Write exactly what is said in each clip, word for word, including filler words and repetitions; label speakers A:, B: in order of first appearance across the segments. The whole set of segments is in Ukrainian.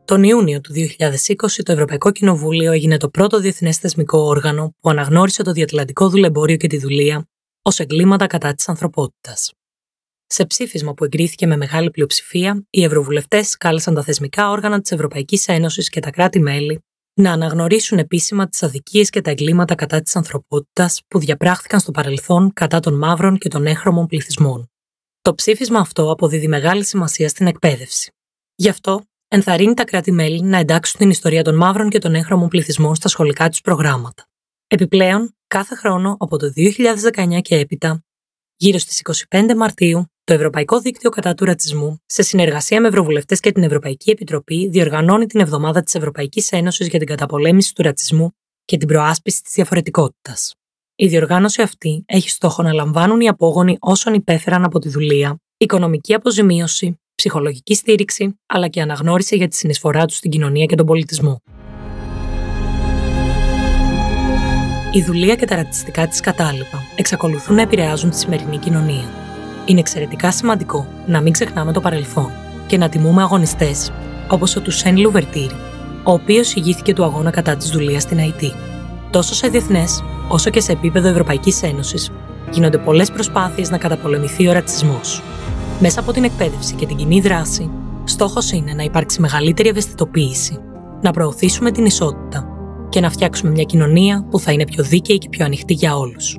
A: Τον Ιούνιο του δύο χιλιάδες είκοσι το Ευρωπαϊκό Κοινοβούλιο έγινε το πρώτο διεθνές θεσμικό όργανο που αναγνώρισε το διατλαντικό δουλεμπόριο και τη δουλεία ως εγκλήματα κατά της ανθρωπότητας. Σε ψήφισμα που εγκρίθηκε με μεγάλη πλειοψηφία, οι ευρωβουλευτές κάλεσαν τα θεσμικά όργανα της Ευρωπαϊκής Ένωσης και τα κράτη-μέλη να αναγνωρίσουν επίσημα τις αδικίες και τα εγκλήματα κατά της ανθρωπότητας που διαπράχθηκαν στο παρελθόν κατά των μαύρων και των έγχρωμων πληθυσμών. Το ψήφισμα αυτό αποδίδει μεγάλη σημασία στην εκπαίδευση. Γι' αυτό, ενθαρρύνει τα κράτη-μέλη να εντάξουν την ιστορία των μαύρων και των έγχρωμων πληθυσμών στα σχολικά τους προγράμματα. Επιπλέον, κάθε χρόνο από το δύο χιλιάδες δεκαεννιά και έπειτα, γύρω στις είκοσι πέντε Μαρτίου, το Ευρωπαϊκό Δίκτυο κατά του Ρατσισμού, σε συνεργασία με ευρωβουλευτές και την Ευρωπαϊκή Επιτροπή, διοργανώνει την Εβδομάδα της Ευρωπαϊκής Ένωσης για την καταπολέμηση του ρατσισμού και την προάσπιση της διαφορετικότητας. Η διοργάνωση αυτή έχει στόχο να λαμβάνουν οι απόγονοι όσων υπέφεραν από τη δουλεία, οικονομική αποζημίωση, ψυχολογική στήριξη, αλλά και αναγνώριση για τη συνεισφορά τους στην κοινωνία και τον πολιτισμό. Η δουλεία και τα ρατσιστικά της κατάλοιπα εξακολουθούν να επηρεάζουν τη σημερινή κοινωνία. Είναι εξαιρετικά σημαντικό να μην ξεχνάμε το παρελθόν και να τιμούμε αγωνιστές όπως ο Τουσέν Λουβερτήρη, ο οποίος ηγήθηκε του αγώνα κατά της δουλείας στην Αϊτή. Τόσο σε διεθνές, όσο και σε επίπεδο Ευρωπαϊκής Ένωσης, γίνονται πολλές προσπάθειες να καταπολεμηθεί ο ρατσισμός. Μέσα από την εκπαίδευση και την κοινή δράση, στόχος είναι να υπάρξει μεγαλύτερη ευαισθητοποίηση, να προωθήσουμε την ισότητα και να φτιάξουμε μια κοινωνία που θα είναι πιο δίκαιη και πιο ανοιχτή για όλους.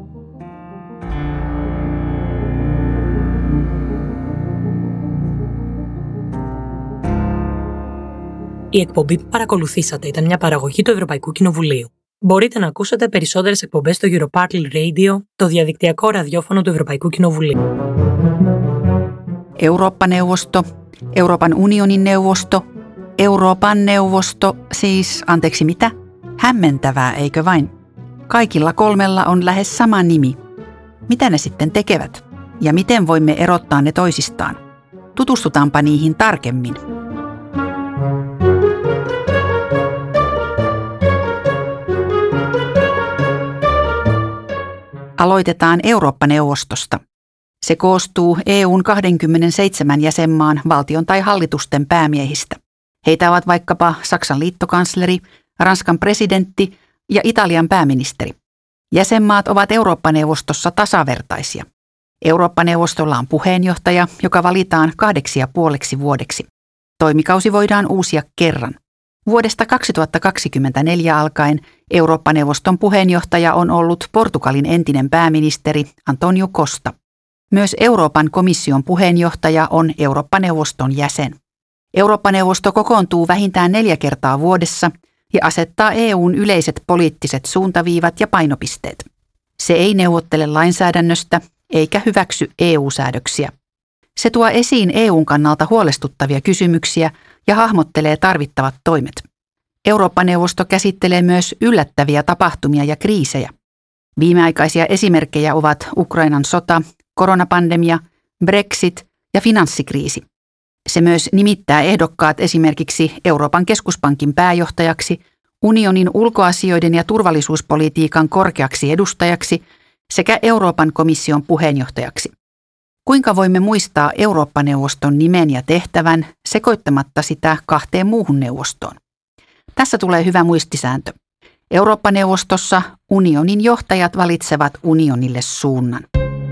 A: Η εκπομπή που παρακολουθήσατε ήταν μια παραγωγή του Ευρωπαϊκού Κοινοβουλίου. Μπορείτε να ακούσετε περισσότερες εκπομπές στο Europartly Radio, το διαδικτυακό ραδιόφωνο του Ευρωπαϊκού Κοινοβουλίου.
B: Eurooppa-neuvosto, Euroopan unionin neuvosto, Euroopan neuvosto, siis anteeksi mitä? Hämmentävää, eikö vain? Kaikilla kolmella on lähes sama nimi. Mitä ne sitten tekevät? Ja miten voimme erottaa ne toisistaan? Tutustutaanpa niihin tarkemmin. Aloitetaan Eurooppa-neuvostosta. Se koostuu E U:n kaksikymmentäseitsemän jäsenmaan valtion tai hallitusten päämiehistä. Heitä ovat vaikkapa Saksan liittokansleri, Ranskan presidentti ja Italian pääministeri. Jäsenmaat ovat Eurooppa-neuvostossa tasavertaisia. Eurooppa-neuvostolla on puheenjohtaja, joka valitaan kahdeksi ja puoleksi vuodeksi. Toimikausi voidaan uusia kerran. Vuodesta kaksituhattakaksikymmentäneljä alkaen Eurooppa-neuvoston puheenjohtaja on ollut Portugalin entinen pääministeri António Costa. Myös Euroopan komission puheenjohtaja on Eurooppa-neuvoston jäsen. Eurooppa-neuvosto kokoontuu vähintään neljä kertaa vuodessa ja asettaa E U:n yleiset poliittiset suuntaviivat ja painopisteet. Se ei neuvottele lainsäädännöstä eikä hyväksy E U-säädöksiä. Se tuo esiin E U:n kannalta huolestuttavia kysymyksiä ja hahmottelee tarvittavat toimet. Eurooppa-neuvosto käsittelee myös yllättäviä tapahtumia ja kriisejä. Viimeaikaisia esimerkkejä ovat Ukrainan sota, koronapandemia, Brexit ja finanssikriisi. Se myös nimittää ehdokkaat esimerkiksi Euroopan keskuspankin pääjohtajaksi, unionin ulkoasioiden ja turvallisuuspolitiikan korkeaksi edustajaksi sekä Euroopan komission puheenjohtajaksi. Kuinka voimme muistaa Eurooppa-neuvoston nimen ja tehtävän sekoittamatta sitä kahteen muuhun neuvostoon? Tässä tulee hyvä muistisääntö. Eurooppa-neuvostossa unionin johtajat valitsevat unionille suunnan.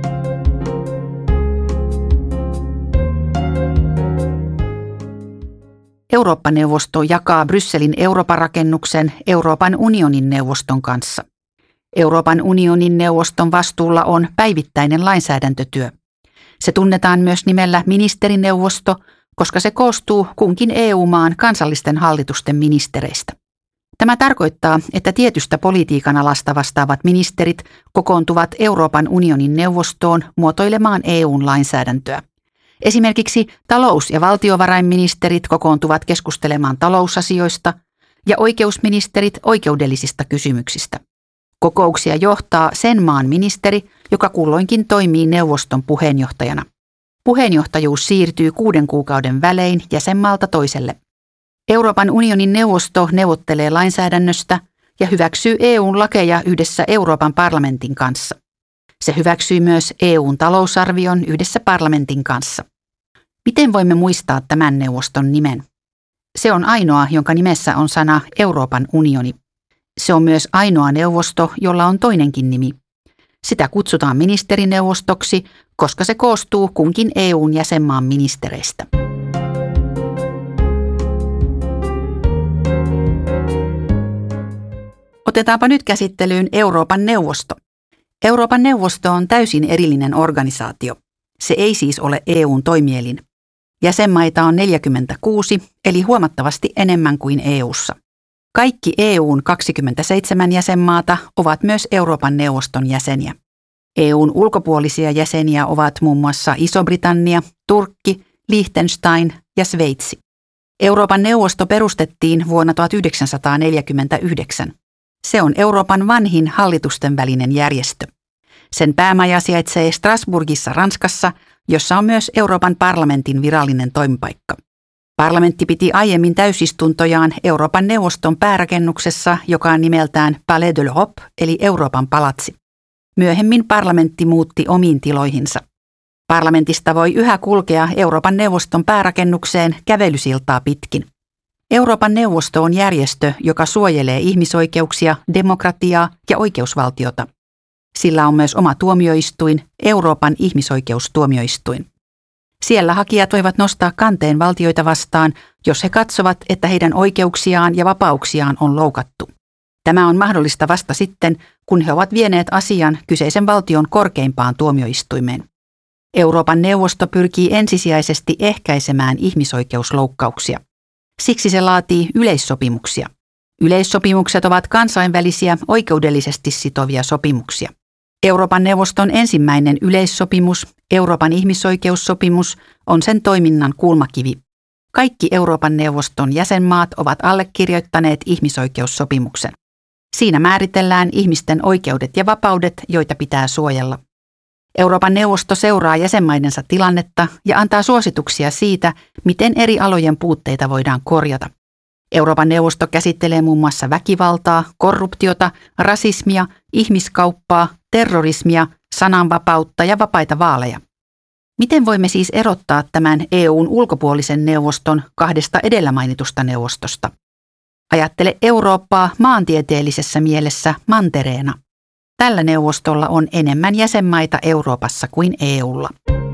B: Eurooppa-neuvosto jakaa Brysselin Eurooppa-rakennuksen Euroopan unionin neuvoston kanssa. Euroopan unionin neuvoston vastuulla on päivittäinen lainsäädäntötyö. Se tunnetaan myös nimellä ministerineuvosto, koska se koostuu kunkin E U-maan kansallisten hallitusten ministereistä. Tämä tarkoittaa, että tietystä politiikan alasta vastaavat ministerit kokoontuvat Euroopan unionin neuvostoon muotoilemaan E U:n lainsäädäntöä. Esimerkiksi talous- ja valtiovarainministerit kokoontuvat keskustelemaan talousasioista ja oikeusministerit oikeudellisista kysymyksistä. Kokouksia johtaa sen maan ministeri, joka kulloinkin toimii neuvoston puheenjohtajana. Puheenjohtajuus siirtyy kuuden kuukauden välein jäsenmaalta toiselle. Euroopan unionin neuvosto neuvottelee lainsäädännöstä ja hyväksyy E U:n lakeja yhdessä Euroopan parlamentin kanssa. Se hyväksyy myös E U:n talousarvion yhdessä parlamentin kanssa. Miten voimme muistaa tämän neuvoston nimen? Se on ainoa, jonka nimessä on sana Euroopan unioni. Se on myös ainoa neuvosto, jolla on toinenkin nimi. Sitä kutsutaan ministerineuvostoksi, koska se koostuu kunkin E U:n jäsenmaan ministereistä. Otetaanpa nyt käsittelyyn Euroopan neuvosto. Euroopan neuvosto on täysin erillinen organisaatio. Se ei siis ole E U:n toimielin. Jäsenmaita on neljäkymmentäkuusi, eli huomattavasti enemmän kuin E U:ssa. Kaikki E U:n kaksikymmentäseitsemän jäsenmaata ovat myös Euroopan neuvoston jäseniä. E U:n ulkopuolisia jäseniä ovat muun muassa Iso-Britannia, Turkki, Liechtenstein ja Sveitsi. Euroopan neuvosto perustettiin vuonna tuhatyhdeksänsataaneljäkymmentäyhdeksän. Se on Euroopan vanhin hallitusten välinen järjestö. Sen päämaja sijaitsee Strasbourgissa Ranskassa, jossa on myös Euroopan parlamentin virallinen toimipaikka. Parlamentti piti aiemmin täysistuntojaan Euroopan neuvoston päärakennuksessa, joka on nimeltään Palais de l'Europe, eli Euroopan palatsi. Myöhemmin parlamentti muutti omiin tiloihinsa. Parlamentista voi yhä kulkea Euroopan neuvoston päärakennukseen kävelysiltaa pitkin. Euroopan neuvosto on järjestö, joka suojelee ihmisoikeuksia, demokratiaa ja oikeusvaltiota. Sillä on myös oma tuomioistuin, Euroopan ihmisoikeustuomioistuin. Siellä hakijat voivat nostaa kanteen valtioita vastaan, jos he katsovat, että heidän oikeuksiaan ja vapauksiaan on loukattu. Tämä on mahdollista vasta sitten, kun he ovat vieneet asian kyseisen valtion korkeimpaan tuomioistuimeen. Euroopan neuvosto pyrkii ensisijaisesti ehkäisemään ihmisoikeusloukkauksia. Siksi se laatii yleissopimuksia. Yleissopimukset ovat kansainvälisiä, oikeudellisesti sitovia sopimuksia. Euroopan neuvoston ensimmäinen yleissopimus, Euroopan ihmisoikeussopimus, on sen toiminnan kulmakivi. Kaikki Euroopan neuvoston jäsenmaat ovat allekirjoittaneet ihmisoikeussopimuksen. Siinä määritellään ihmisten oikeudet ja vapaudet, joita pitää suojella. Euroopan neuvosto seuraa jäsenmaidensa tilannetta ja antaa suosituksia siitä, miten eri alojen puutteita voidaan korjata. Euroopan neuvosto käsittelee muun muassa väkivaltaa, korruptiota, rasismia, ihmiskauppaa, terrorismia, sananvapautta ja vapaita vaaleja. Miten voimme siis erottaa tämän E U:n ulkopuolisen neuvoston kahdesta edellä mainitusta neuvostosta? Ajattele Eurooppaa maantieteellisessä mielessä mantereena. Tällä neuvostolla on enemmän jäsenmaita Euroopassa kuin E U:lla.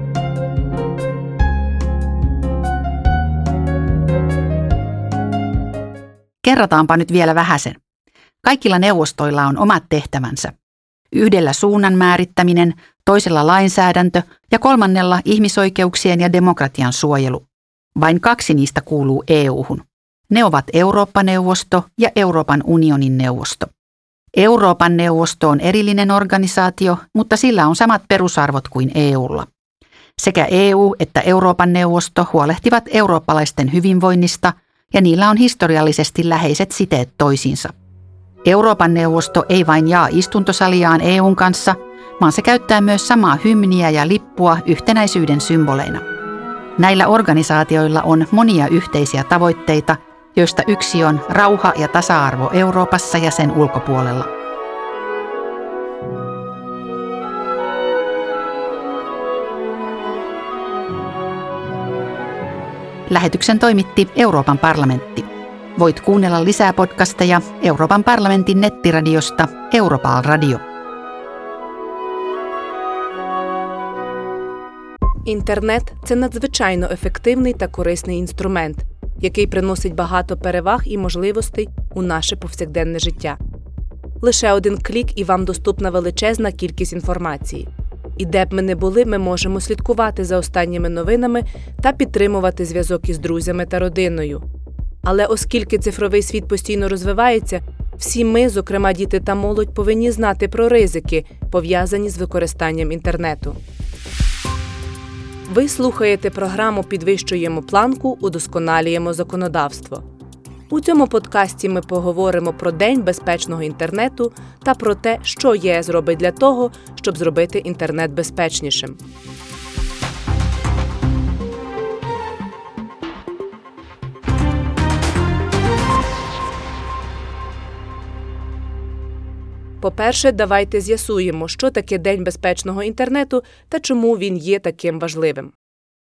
B: Kerrataanpa nyt vielä vähäsen. Kaikilla neuvostoilla on omat tehtävänsä. Yhdellä suunnan määrittäminen, toisella lainsäädäntö ja kolmannella ihmisoikeuksien ja demokratian suojelu. Vain kaksi niistä kuuluu E U:hun. Ne ovat Eurooppa-neuvosto ja Euroopan unionin neuvosto. Euroopan neuvosto on erillinen organisaatio, mutta sillä on samat perusarvot kuin E U:lla. Sekä E U että Euroopan neuvosto huolehtivat eurooppalaisten hyvinvoinnista ja niillä on historiallisesti läheiset siteet toisiinsa. Euroopan neuvosto ei vain jaa istuntosaliaan E U:n kanssa, vaan se käyttää myös samaa hymniä ja lippua yhtenäisyyden symboleina. Näillä organisaatioilla on monia yhteisiä tavoitteita, joista yksi on rauha ja tasa-arvo Euroopassa ja sen ulkopuolella. Lähetyksen toimitti Euroopan parlamentti. Voit kuunnella lisää podcasteja Euroopan parlamentin nettiradiosta Europal Radio.
C: Інтернет – це надзвичайно ефективний та корисний інструмент, який приносить багато переваг і можливостей у наше повсякденне життя. Лише один клік і вам доступна величезна кількість інформації. І де б ми не були, ми можемо слідкувати за останніми новинами та підтримувати зв'язок із друзями та родиною. Але оскільки цифровий світ постійно розвивається, всі ми, зокрема діти та молодь, повинні знати про ризики, пов'язані з використанням інтернету. Ви слухаєте програму «Підвищуємо планку, удосконалюємо законодавство». У цьому подкасті ми поговоримо про День безпечного інтернету та про те, що ЄС робить для того, щоб зробити інтернет безпечнішим. По-перше, давайте з'ясуємо, що таке День безпечного інтернету та чому він є таким важливим.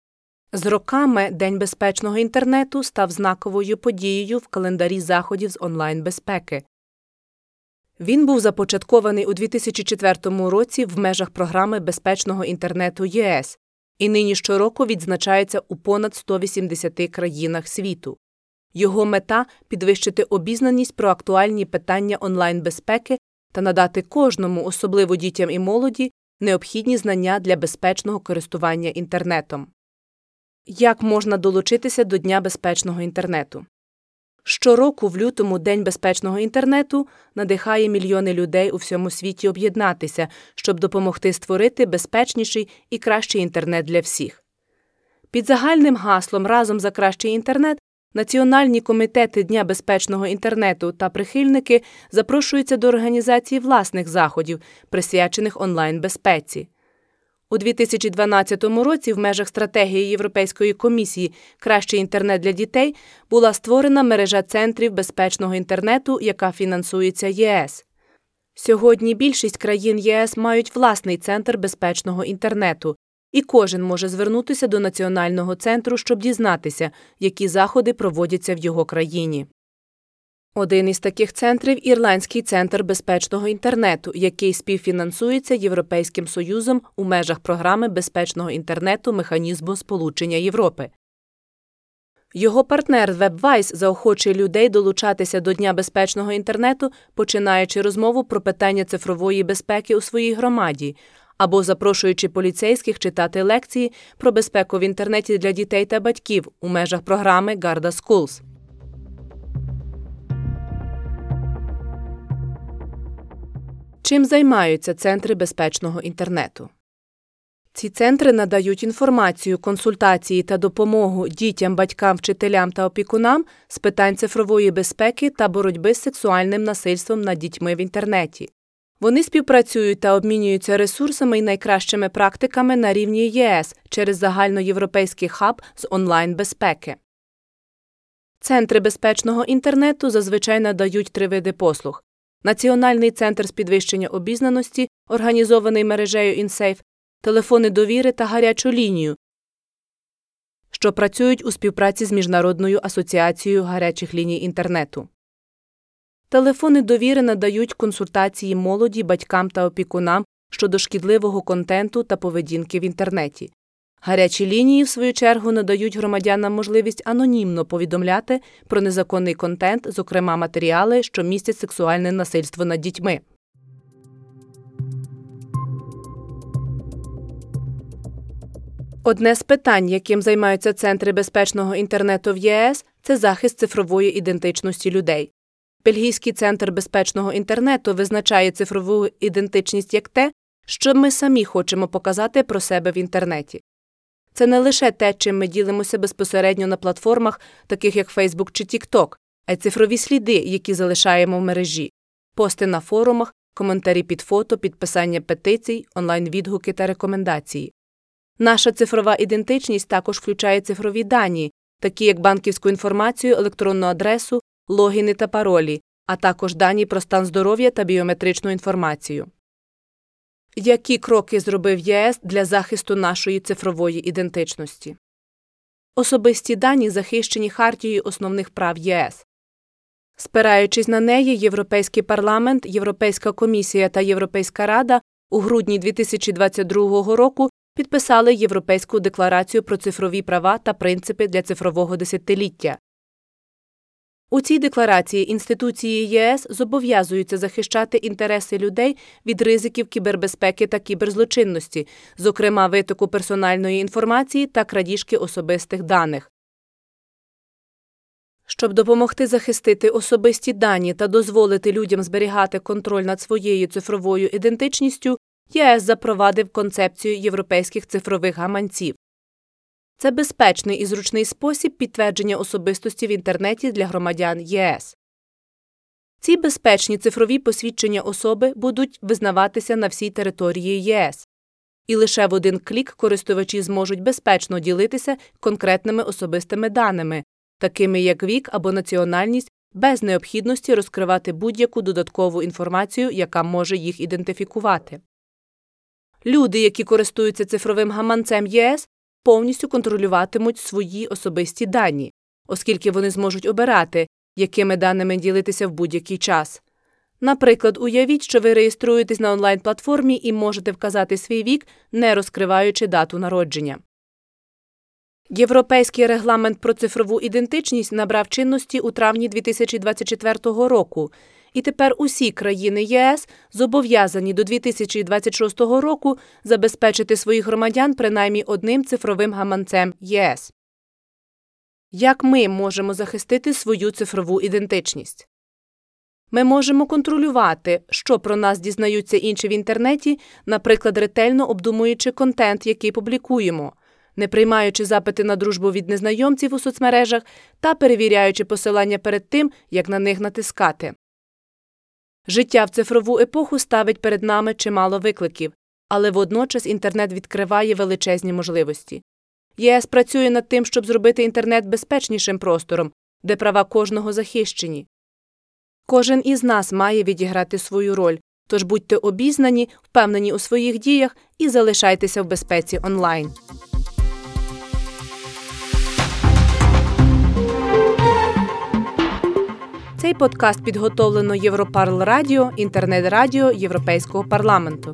C: З роками День безпечного інтернету став знаковою подією в календарі заходів з онлайн-безпеки. Він був започаткований у дві тисячі четвертому році в межах програми безпечного інтернету ЄС і нині щороку відзначається у понад ста вісімдесяти країнах світу. Його мета – підвищити обізнаність про актуальні питання онлайн-безпеки та надати кожному, особливо дітям і молоді, необхідні знання для безпечного користування інтернетом. Як можна долучитися до Дня безпечного інтернету? Щороку в лютому День безпечного інтернету надихає мільйони людей у всьому світі об'єднатися, щоб допомогти створити безпечніший і кращий інтернет для всіх. Під загальним гаслом «Разом за кращий інтернет» національні комітети Дня безпечного інтернету та прихильники запрошуються до організації власних заходів, присвячених онлайн-безпеці. У дві тисячі дванадцятому році в межах стратегії Європейської комісії «Кращий інтернет для дітей» була створена мережа центрів безпечного інтернету, яка фінансується ЄС. Сьогодні більшість країн ЄС мають власний центр безпечного інтернету, і кожен може звернутися до національного центру, щоб дізнатися, які заходи проводяться в його країні. Один із таких центрів – Ірландський центр безпечного інтернету, який співфінансується Європейським Союзом у межах програми безпечного інтернету «Механізму сполучення Європи». Його партнер WebWise заохочує людей долучатися до Дня безпечного інтернету, починаючи розмову про питання цифрової безпеки у своїй громаді, або запрошуючи поліцейських читати лекції про безпеку в інтернеті для дітей та батьків у межах програми Garda Schools. Чим займаються центри безпечного інтернету? Ці центри надають інформацію, консультації та допомогу дітям, батькам, вчителям та опікунам з питань цифрової безпеки та боротьби з сексуальним насильством над дітьми в інтернеті. Вони співпрацюють та обмінюються ресурсами і найкращими практиками на рівні ЄС через загальноєвропейський хаб з онлайн-безпеки. Центри безпечного інтернету зазвичай надають три види послуг. Національний центр з підвищення обізнаності, організований мережею InSafe, телефони довіри та гарячу лінію, що працюють у співпраці з Міжнародною асоціацією гарячих ліній інтернету. Телефони довіри надають консультації молоді, батькам та опікунам щодо шкідливого контенту та поведінки в інтернеті. Гарячі лінії, в свою чергу, надають громадянам можливість анонімно повідомляти про незаконний контент, зокрема матеріали, що містять сексуальне насильство над дітьми. Одне з питань, яким займаються центри безпечного інтернету в ЄС – це захист цифрової ідентичності людей. Бельгійський центр безпечного інтернету визначає цифрову ідентичність як те, що ми самі хочемо показати про себе в інтернеті. Це не лише те, чим ми ділимося безпосередньо на платформах, таких як Facebook чи TikTok, а й цифрові сліди, які залишаємо в мережі, пости на форумах, коментарі під фото, підписання петицій, онлайн-відгуки та рекомендації. Наша цифрова ідентичність також включає цифрові дані, такі як банківську інформацію, електронну адресу, логіни та паролі, а також дані про стан здоров'я та біометричну інформацію. Які кроки зробив ЄС для захисту нашої цифрової ідентичності? Особисті дані захищені Хартією основних прав ЄС. Спираючись на неї, Європейський парламент, Європейська комісія та Європейська рада у грудні дві тисячі двадцять другого року підписали Європейську декларацію про цифрові права та принципи для цифрового десятиліття. У цій декларації інституції ЄС зобов'язуються захищати інтереси людей від ризиків кібербезпеки та кіберзлочинності, зокрема витоку персональної інформації та крадіжки особистих даних. Щоб допомогти захистити особисті дані та дозволити людям зберігати контроль над своєю цифровою ідентичністю, ЄС запровадив концепцію європейських цифрових гаманців. Це безпечний і зручний спосіб підтвердження особистості в інтернеті для громадян ЄС. Ці безпечні цифрові посвідчення особи будуть визнаватися на всій території ЄС. І лише в один клік користувачі зможуть безпечно ділитися конкретними особистими даними, такими як вік або національність, без необхідності розкривати будь-яку додаткову інформацію, яка може їх ідентифікувати. Люди, які користуються цифровим гаманцем ЄС, повністю контролюватимуть свої особисті дані, оскільки вони зможуть обирати, якими даними ділитися в будь-який час. Наприклад, уявіть, що ви реєструєтесь на онлайн-платформі і можете вказати свій вік, не розкриваючи дату народження. Європейський регламент про цифрову ідентичність набрав чинності у травні дві тисячі двадцять четвертого року, і тепер усі країни ЄС зобов'язані до дві тисячі двадцять шостого року забезпечити своїх громадян принаймні одним цифровим гаманцем ЄС. Як ми можемо захистити свою цифрову ідентичність? Ми можемо контролювати, що про нас дізнаються інші в інтернеті, наприклад, ретельно обдумуючи контент, який публікуємо, не приймаючи запити на дружбу від незнайомців у соцмережах та перевіряючи посилання перед тим, як на них натискати. Життя в цифрову епоху ставить перед нами чимало викликів, але водночас інтернет відкриває величезні можливості. ЄС працює над тим, щоб зробити інтернет безпечнішим простором, де права кожного захищені. Кожен із нас має відіграти свою роль, тож будьте обізнані, впевнені у своїх діях і залишайтеся в безпеці онлайн. Цей подкаст підготовлено Європарл Радіо, інтернет-радіо Європейського парламенту.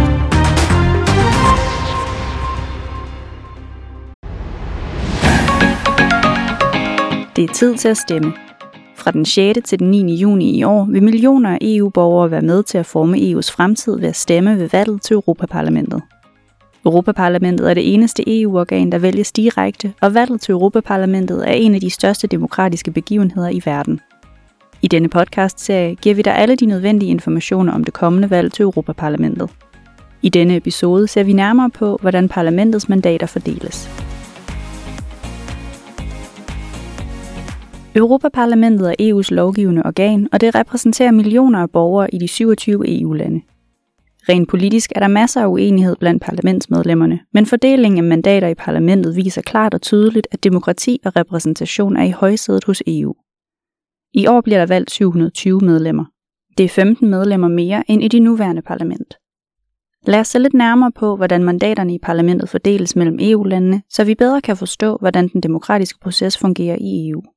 D: Det er tid til at stemme. Fra den sjette til den niende juni i år vil millioner af E U-borgere være med til at forme E U's fremtid ved at stemme ved valget til Europaparlamentet. Europaparlamentet er det eneste E U-organ, der vælges direkte, og valget til Europaparlamentet er en af de største demokratiske begivenheder i verden. I denne podcast-serie giver vi dig alle de nødvendige informationer om det kommende valg til Europaparlamentet. I denne episode ser vi nærmere på, hvordan parlamentets mandater fordeles. Europaparlamentet er E U's lovgivende organ, og det repræsenterer millioner af borgere i de syvogtyve E U-lande. Rent politisk er der masser af uenighed blandt parlamentsmedlemmerne, men fordelingen af mandater i parlamentet viser klart og tydeligt, at demokrati og repræsentation er i højsædet hos E U. I år bliver der valgt syv hundrede og tyve medlemmer. Det er femten medlemmer mere end i de nuværende parlament. Lad os se lidt nærmere på, hvordan mandaterne i parlamentet fordeles mellem E U-landene, så vi bedre kan forstå, hvordan den demokratiske proces fungerer i E U.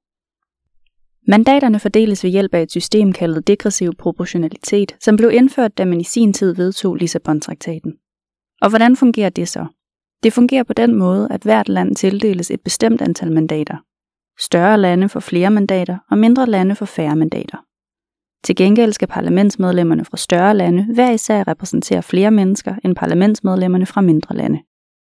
D: Mandaterne fordeles ved hjælp af et system kaldet degressiv proportionalitet, som blev indført, da man i sin tid vedtog Lissabon-traktaten. Og hvordan fungerer det så? Det fungerer på den måde, at hvert land tildeles et bestemt antal mandater. Større lande får flere mandater, og mindre lande får færre mandater. Til gengæld skal parlamentsmedlemmerne fra større lande hver især repræsentere flere mennesker end parlamentsmedlemmerne fra mindre lande.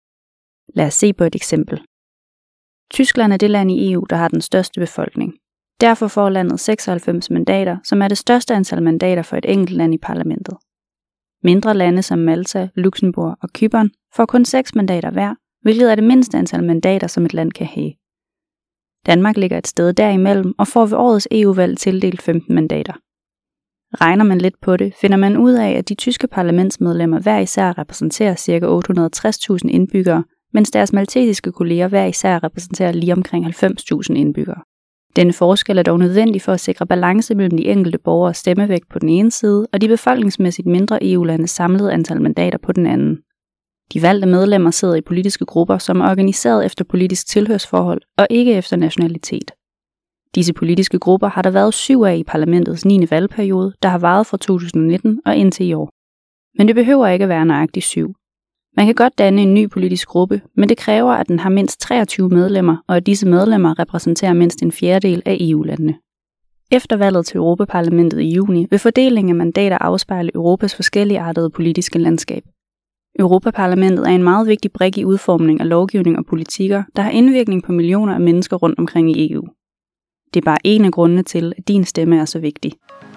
D: Lad os se på et eksempel. Tyskland er det land i E U, der har den største befolkning. Derfor får landet seksoghalvfems mandater, som er det største antal mandater for et enkelt land i parlamentet. Mindre lande som Malta, Luxembourg og Cypern får kun seks mandater hver, hvilket er det mindste antal mandater, som et land kan have. Danmark ligger et sted derimellem og får ved årets E U-valg tildelt femten mandater. Regner man lidt på det, finder man ud af, at de tyske parlamentsmedlemmer hver især repræsenterer ca. otte hundrede og tres tusind indbyggere, mens deres maltesiske kolleger hver især repræsenterer lige omkring halvfems tusind indbyggere. Denne forskel er dog nødvendig for at sikre balance mellem de enkelte borgeres stemmevægt på den ene side og de befolkningsmæssigt mindre E U-landes samlede antal mandater på den anden. De valgte medlemmer sidder i politiske grupper, som er organiseret efter politisk tilhørsforhold og ikke efter nationalitet. Disse politiske grupper har der været syv af i parlamentets niende valgperiode, der har varet fra to tusind og nitten og indtil i år. Men det behøver ikke at være nøjagtigt syv. Man kan godt danne en ny politisk gruppe, men det kræver, at den har mindst treogtyve medlemmer, og at disse medlemmer repræsenterer mindst en fjerdedel af E U-landene. Efter valget til Europaparlamentet i juni vil fordelingen af mandater afspejle Europas forskelligartede politiske landskab. Europaparlamentet er en meget vigtig brik i udformning af lovgivning og politikker, der har indvirkning på millioner af mennesker rundt omkring i E U. Det er bare en af grundene til, at din stemme er så vigtig.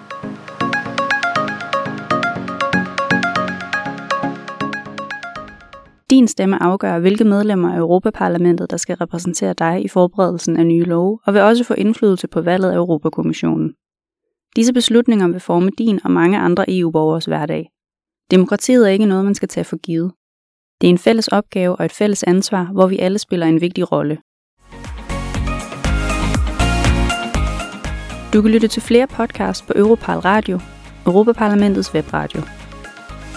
D: Din stemme afgør, hvilke medlemmer af Europaparlamentet, der skal repræsentere dig i forberedelsen af nye love, og vil også få indflydelse på valget af Europakommissionen. Disse beslutninger vil forme din og mange andre E U-borgeres hverdag. Demokratiet er ikke noget, man skal tage for givet. Det er en fælles opgave og et fælles ansvar, hvor vi alle spiller en vigtig rolle. Du kan lytte til flere podcasts på Europarl Radio, Europaparlamentets webradio.